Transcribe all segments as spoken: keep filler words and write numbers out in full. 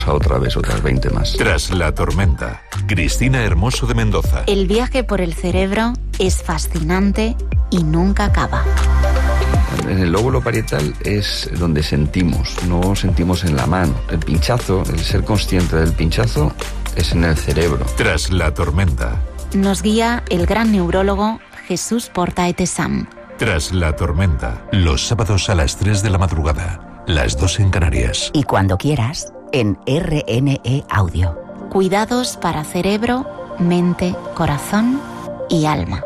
Otra vez, otras veinte más. Tras la tormenta, Cristina Hermoso de Mendoza. El viaje por el cerebro es fascinante y nunca acaba. En el lóbulo parietal es donde sentimos, no sentimos en la mano. El pinchazo, el ser consciente del pinchazo, es en el cerebro. Tras la tormenta. Nos guía el gran neurólogo Jesús Portaete-Sam. Tras la tormenta. Los sábados a las tres de la madrugada, las dos en Canarias. Y cuando quieras, en R N E Audio. Cuidados para cerebro, mente, corazón y alma.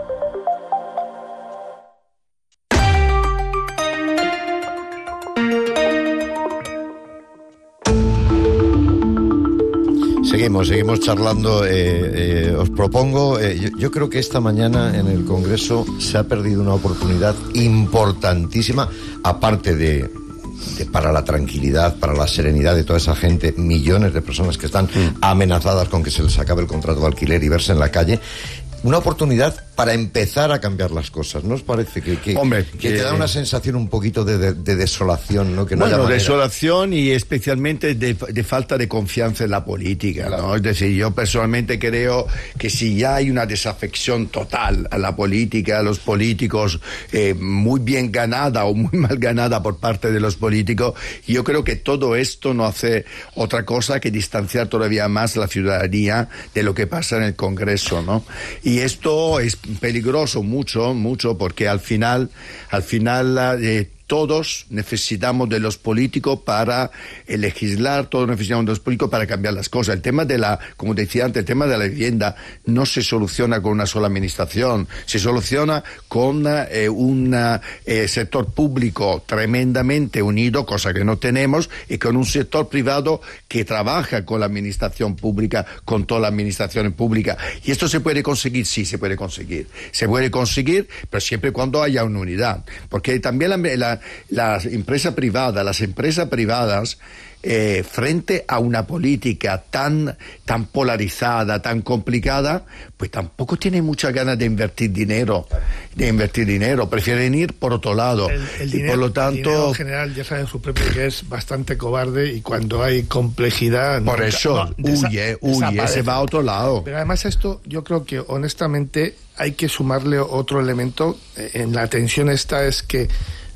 Seguimos, seguimos charlando. Eh, eh, os propongo, eh, yo, yo creo que esta mañana en el Congreso se ha perdido una oportunidad importantísima, aparte de, de para la tranquilidad, para la serenidad de toda esa gente, millones de personas que están mm. amenazadas con que se les acabe el contrato de alquiler y verse en la calle. Una oportunidad para empezar a cambiar las cosas, ¿no os parece? Que, que, Hombre, que, que te da una sensación un poquito de, de, de desolación, ¿no? Que no bueno, haya manera. Desolación y especialmente de, de falta de confianza en la política, claro. ¿no? Es decir, yo personalmente creo que si ya hay una desafección total a la política, a los políticos, eh, muy bien ganada o muy mal ganada por parte de los políticos, yo creo que todo esto no hace otra cosa que distanciar todavía más la ciudadanía de lo que pasa en el Congreso, ¿no? Y esto es peligroso mucho, mucho, porque al final, al final eh, todos necesitamos de los políticos para eh, legislar, todos necesitamos de los políticos para cambiar las cosas. El tema de la, como decía antes, el tema de la vivienda no se soluciona con una sola administración, se soluciona con eh, un eh, sector público tremendamente unido, cosa que no tenemos, y con un sector privado que trabaja con la administración pública, con toda la administración pública. Y esto se puede conseguir, sí, se puede conseguir. Se puede conseguir, pero siempre cuando haya una unidad. Porque también la, la las empresas privadas, las empresas privadas, eh, frente a una política tan, tan polarizada, tan complicada, pues tampoco tienen muchas ganas de invertir dinero, de invertir dinero, prefieren ir por otro lado. El, el y dinero, por lo tanto, el dinero en general ya saben su propio que es bastante cobarde y cuando hay complejidad por nunca, eso no, desa- huye, huye, se va a otro lado. Pero además esto, yo creo que honestamente hay que sumarle otro elemento en la tensión esta, es que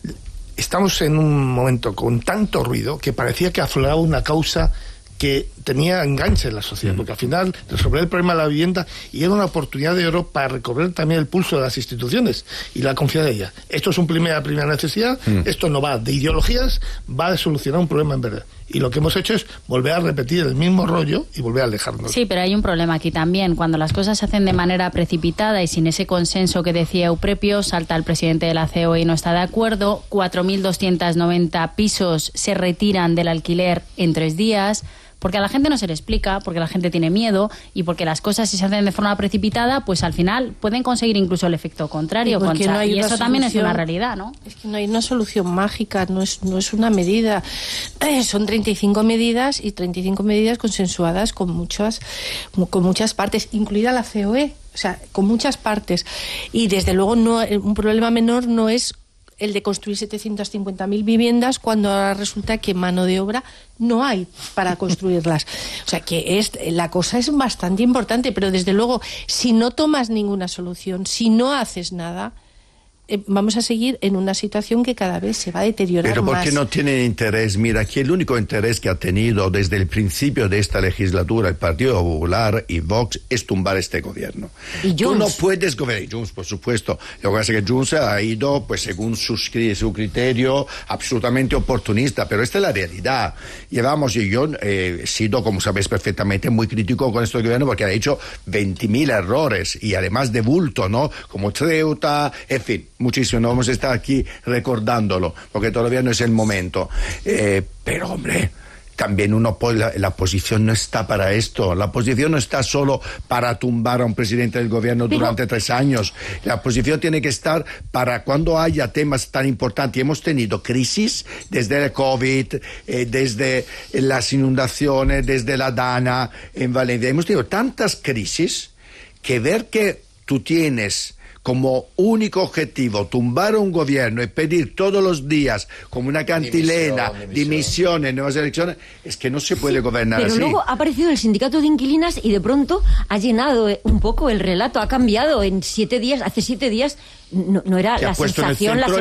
estamos en un momento con tanto ruido que parecía que afloraba una causa que tenía enganche en la sociedad, porque al final resolver el problema de la vivienda y era una oportunidad de oro para recobrar también el pulso de las instituciones y la confianza de ellas. Esto es un primera, primera necesidad, mm. esto no va de ideologías, va a solucionar un problema en verdad. Y lo que hemos hecho es volver a repetir el mismo rollo y volver a alejarnos. Sí, pero hay un problema aquí también. Cuando las cosas se hacen de manera precipitada y sin ese consenso que decía Euprepio, salta el presidente de la C E O y no está de acuerdo, cuatro mil doscientos noventa pisos se retiran del alquiler en tres días, porque a la gente no se le explica, porque la gente tiene miedo y porque las cosas si se hacen de forma precipitada, pues al final pueden conseguir incluso el efecto contrario. Y, no hay y eso también es una solución, realidad, ¿no? Es que no hay una solución mágica, no es, no es una medida. Eh, son treinta y cinco medidas y treinta y cinco medidas consensuadas con muchas, con muchas partes, incluida la C O E, o sea, con muchas partes. Y desde luego no, un problema menor no es el de construir setecientas cincuenta mil viviendas cuando ahora resulta que mano de obra no hay para construirlas. O sea que es, la cosa es bastante importante, pero desde luego, si no tomas ninguna solución, si no haces nada, eh, vamos a seguir en una situación que cada vez se va a deteriorar Pero ¿por más. qué no tienen interés? Mira, aquí el único interés que ha tenido desde el principio de esta legislatura el Partido Popular y Vox es tumbar este gobierno. Y Tú no puedes gobernar, y Junts, por supuesto. Lo que pasa es que Junts ha ido, pues según su, su criterio, absolutamente oportunista, pero esta es la realidad. Llevamos, y yo eh, he sido, como sabéis perfectamente, muy crítico con este gobierno porque ha hecho veinte mil errores, y además de bulto, ¿no? Como Ceuta, en fin, muchísimo, no vamos a estar aquí recordándolo, porque todavía no es el momento. Eh, pero, hombre, también uno puede, la, la oposición no está para esto. La oposición no está solo para tumbar a un presidente del gobierno durante pero... tres años. La oposición tiene que estar para cuando haya temas tan importantes. Y hemos tenido crisis desde el COVID, eh, desde las inundaciones, desde la Dana en Valencia. Hemos tenido tantas crisis que ver que tú tienes como único objetivo tumbar un gobierno y pedir todos los días como una cantilena dimisión, dimisión. dimisiones, nuevas elecciones, es que no se puede sí, gobernar pero así. Pero luego ha aparecido el sindicato de inquilinas y de pronto ha llenado un poco el relato, ha cambiado en siete días, hace siete días no, no era la sensación, la